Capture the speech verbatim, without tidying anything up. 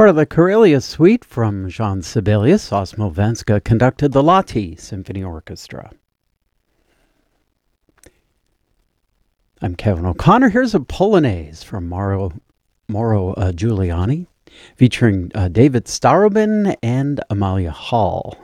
Part of the Karelia Suite from Jean Sibelius, Osmo Venska conducted the Lati Symphony Orchestra. I'm Kevin O'Connor. Here's a Polonaise from Mauro, Mauro uh, Giuliani, featuring uh, David Starobin and Amalia Hall.